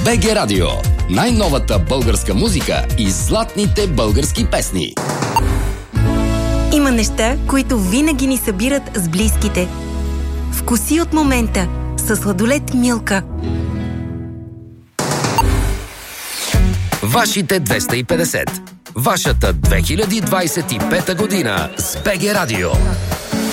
БГ Радио. Най-новата българска музика и златните български песни. Има неща, които винаги ни събират с близките. Вкуси от момента със сладолед Милка. Вашите 250. Вашата 2025 година с БГ Радио.